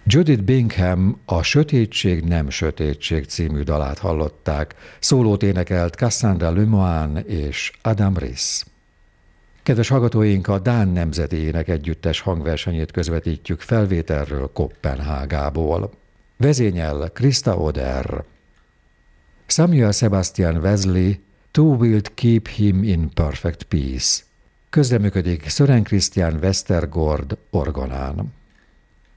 Judith Bingham a Sötétség nem sötétség című dalát hallották, szólót énekelt Cassandra Lemoine és Adam Riss. Kedves hallgatóink, a Dán Nemzeti Énekegyüttes hangversenyét közvetítjük felvételről Koppenhágából. Vezényel Krista Oder. Samuel Sebastian Wesley, Thou wilt keep him in perfect peace. Közreműködik Sören Christian Westergaard orgonán.